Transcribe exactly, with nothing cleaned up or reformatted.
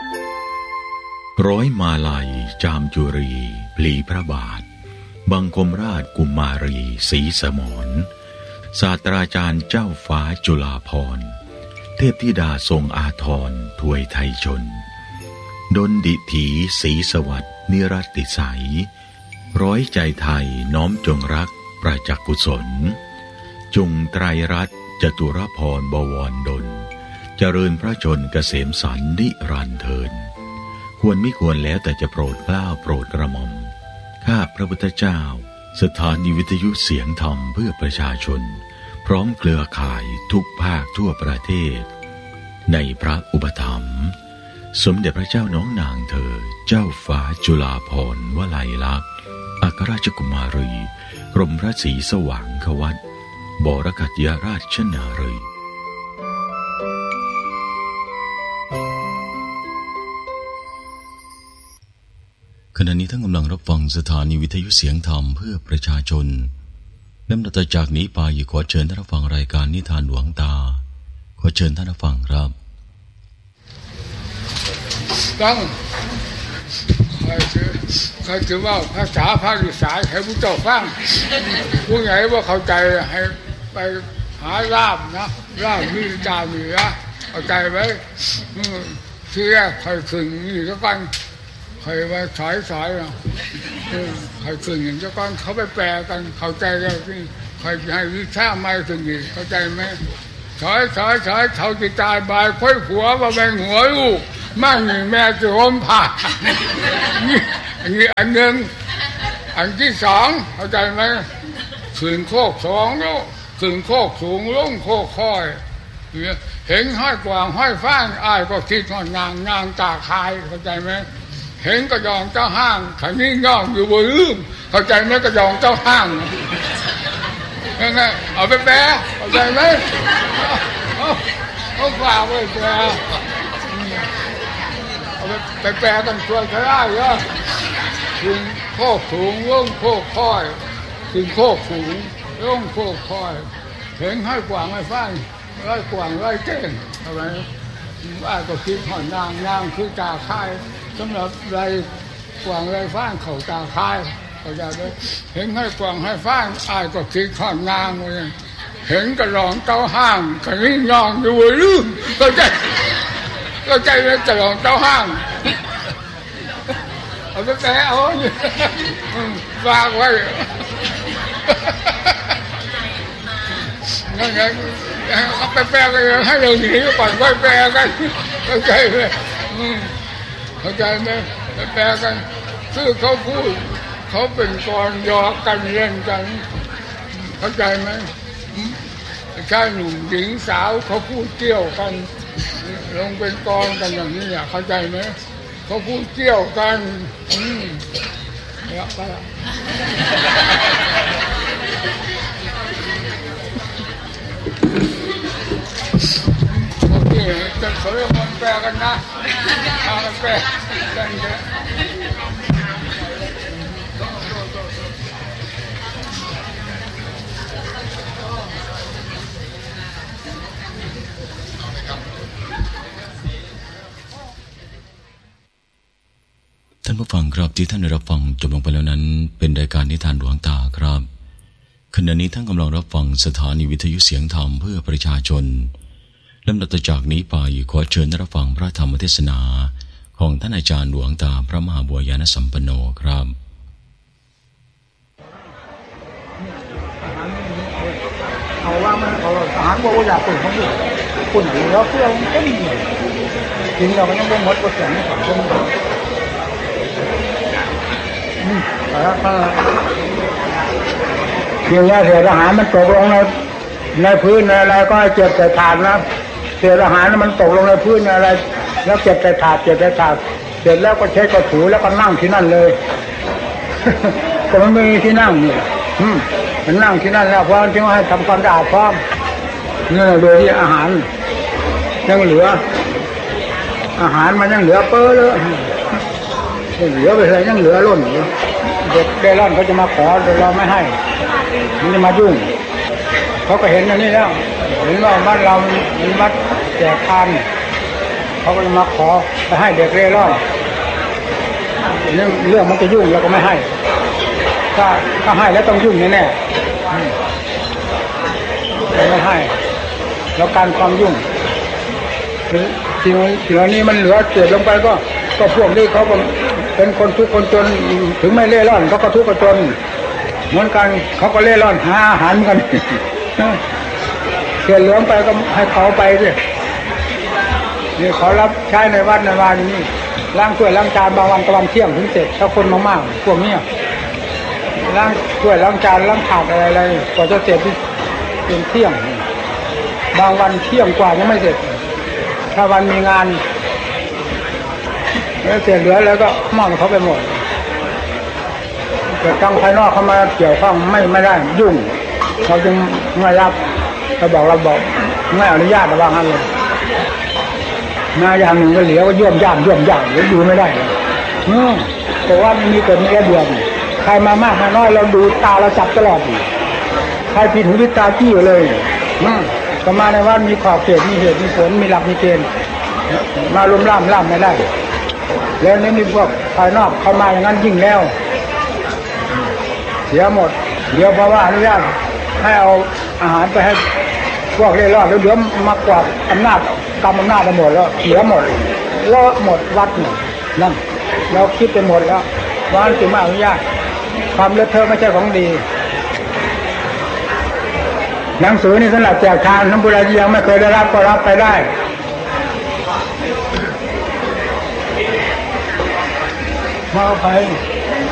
ร้อยมาลัยจามจุรีพลีพระบาทบังคมราชกุมารีศรีสมรศาสตราจารย์เจ้าฟ้าจุฬาภรณ์เทพธิดาทรงอาทรถวยไทยชนดลดิถีศรีสวัสดิ์นิรัตติใสร้อยใจไทยน้อมจงรักประจักษ์กุศลจุงไตรรัตน์จตุรพรบวรดลเจริญพระชนเกษมสันต์นิรันดร์เทินควรไม่ควรแล้วแต่จะโปรดเกล้าโปรดกระหม่อมข้าพระพุทธเจ้าสถานีวิทยุเสียงธรรมเพื่อประชาชนพร้อมเครือข่ายทุกภาคทั่วประเทศในพระอุปถัมภ์สมเด็จพระเจ้าน้องนางเธอเจ้าฟ้าจุฬาภรณ์วลัยลักษณ์อัครราชกุมารีกรมพระศรีสว่างควัตรบรกัตยราชนารีขณะนี้ท่านกำลังรับฟังสถานีวิทยุเสียงธรรมเพื่อประชาชนลำดับต่อจากนี้ไปขอเชิญท่านรับฟังรายการนิทานหลวงตาขอเชิญท่านรับฟังครับต้องใครถือใครถือว่าภาษาภาคอีสานให้ผู้เจ้าฟังผู้ใหญ่ว่าเข้าใจให้ไปหาล่ามนะล่ามมีจามีนะเข้าใจไหมเชื่อใครถึงนี่ก็กันใครมาสายสายนะใครถึงอย่างเจ้ากันเขาไปแปลกันเข้าใจกันที่ใครให้วิชาไม่ถึงนี่เข้าใจไหมสายสายสายเขาจะตายบายค่อยผัวมาแบ่งหัวลูกมั่งนี่แม่จะล้มผ่านี่อันนี้อันหนึ่งอันที่สองเข้าใจไหมถึงโคกสองแล้วถึงโคกสูงลงโคกค่อยเห็นห้อยกวางห้อยฟ้างอายก็คิดว่านางนางตาคายเข้าใจไหมเห็นกระยองเจ้าห้างขันนี้ย่องอยู่บนลืมเข้าใจไหมกระยองเจ้าห้างยังไงเอาไปแปลเข้าใจไหมเอาเอาฝากไว้แปลเอาไปแปลกันช่วยก็ได้เหรอถึงโคกสูงลงโคกค่อยถึงโคกสูงลงโคกค่อยเห็นให้กวางให้ฟ้างไล่กวางไล่เก้งอะไรว่าก็คิดหอนนางนางคือตาคายสำหรับไรกวางไรฟ้างเขาตาคายเข้าใจไหมเห็นให้กวางให้ฟ้างอายก็คิดหอนนางเลยเห็นกระรองเต้าห้างกระลิ่งยองดูลืมเข้าใจเข้าใจไหมกระรองเต้าห้างเอาไปแปะเอาฝากไว้งั้นงั้นเอาไปแปะกันให้เราหนีก่อนค่อยแปะกันเข้าใจไหมเข้าใจไหมไปแปลกันคือเขาพูดเขาเป็นกรยอกันเล่นกันเข้าใจไหมชายหนุ่มหญิงสาวเขาพูดเกี่ยวกันลงเป็นกรกันอย่างนี้เข้าใจไหมเขาพูดเกี่ยวกันอืมแล้วไปจะเขาเรียกมันแปลกันนะเอาไปแปลกันเยอะท่านผู้ฟังครับที่ท่านได้รับฟังจบลงไปแล้วนั้นเป็นรายการนิทานหลวงตาครับขณะนี้ท่านกำลังรับฟังสถานีวิทยุเสียงธรรมเพื่อประชาชนลำดับต่อจากนี้ไปขอเชิญรับฟังพระธรรมเทศนาของท่านอาจารย์หลวงตาพระมหาบัวยานสัมปันโนครับเอาว่ามันเอาทหารบัวอยากตื่นเขาอยู่คนอยู่แล้วเพื่อนเต็มเลยจริงเราก็ยังเป็นมดกระแสไม่ฝังเต็มเลยอืมแล้วก็เพียงแค่เสือทหารมันตกลงในในพื้นในอะไรก็เจ็บแต่ถาดนะเสือทหารมันตกลงในพื้นในอะไรแล้วเจ็บแต่ถาดเจ็บแต่ถาดเสร็จแล้วก็เช็ดกระถูแล้วก็นั่งที่นั่นเลยก็มันไม่มีที่นั่งนี่อืมมันนั่งที่นั่นแล้วเพราะจึงให้ทำความสะอาดพร้อมนี่โดยที่อาหารยังเหลืออาหารมันยังเหลือเป้อเลยยังเหลือไปเลยยังเหลือล้นอยู่เด็กเดร่อนเขาจะมาขอแต่เราไม่ให้มันจะมายุ่งเขาก็เห็นอันนี้แล้วเห็นว่าบ้านเรามีวัดแจกทานเขาก็มาขอไปให้เด็กเร่ร่อนเรื่องเรื่องมันจะยุ่งเราก็ไม่ให้ถ้าถ้าให้แล้วต้องยุ่งแน่ๆไม่ให้แล้วการความยุ่งทีนี้ทีนี้มันเหลือเศษลงไปก็ก็พวกนี้เขาก็เป็นคนทุกข์คนจนถึงไม่เล่ร่อนเขาก็ทุกข์ก็จนเหมือนกันเขาก็เล่ร่อนหาอาหารเหมือนกันเศษเหลือไปก็ให้เขาไปสินี่เขารับใช้ในวัดในวานี่ล้างถ้วยล้างจานบางวันตะวันเที่ยงถึงเสร็จถ้าคนมากๆพวกนี้ล้างถ้วยล้างจานล้างถาดอะไรๆกว่าจะเสร็จเป็นเที่ยงบางวันเที่ยงกว่ายังไม่เสร็จถ้าวันมีงานแล้วเสร็จเหลือแล้วก็มอบเขาไปหมดแต่ทางภายนอกเขามาเกี่ยวข้องไม่ไม่ได้ยุ่งเขาจึงไม่รับเขาบอกเราบอกไม่อนุญาตระวังอะไรเลยมาอย่างหนึ่งก็เหลียวก็ย่อมย่ามย่อมย่ามแล้วดูไม่ได้เลยแต่ว่ามีเกิดมีแค่เดือนใครมามากมาน้อยเราดูตาเราจับตลอดใครผิดหูผิดตาจี้อยู่เลยก็มาในวัดมีขอบเขตมีเหตุมีผลมีหลักมีเกณฑ์มาล้มล่ามล่ามไม่ได้แล้วนี่มีพวกภายนอกเข้ามาอย่างนั้นยิ่งแล้วเสียหมดเดี๋ยวเพราะว่าอนุญาตให้เอาอาหารไปให้พวกเร่ร่อนแล้วเดี๋ยวมากวาดอำนาจกำอำนาจไปหมดแล้วเหลือหมดเลอะหมดวัดหมดนั่นเราคิดไปหมดแล้วว่าจึงไม่อนุญาตความเลอะเทอะไม่ใช่ของดีหนังสือนี่สำหรับแจกทานน้ำบุรียังไม่เคยได้รับก็รับไปได้มาเอาไป